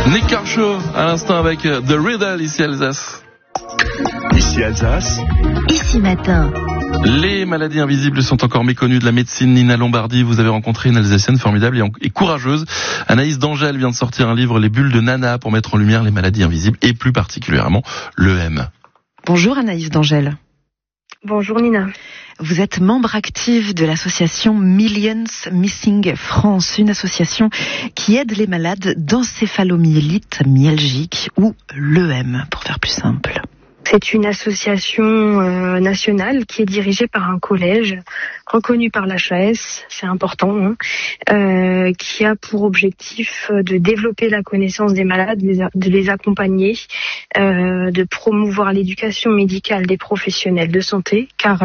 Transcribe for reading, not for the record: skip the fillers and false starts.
Nick Kershaw à l'instant avec The Riddle ici Alsace. Ici Alsace. Ici Matin. Les maladies invisibles sont encore méconnues de la médecine. Nina Lombardi, vous avez rencontré une Alsacienne formidable et courageuse. Anaïs d'Angèle vient de sortir un livre, Les bulles de Nana, pour mettre en lumière les maladies invisibles et plus particulièrement l'EM. Bonjour Anaïs d'Angèle. Bonjour Nina. Vous êtes membre active de l'association Millions Missing France, une association qui aide les malades d'encéphalomyélite myalgique ou l'EM, pour faire plus simple. C'est une association nationale qui est dirigée par un collège reconnu par l'HAS, c'est important, qui a pour objectif de développer la connaissance des malades, de les accompagner, de promouvoir l'éducation médicale des professionnels de santé, car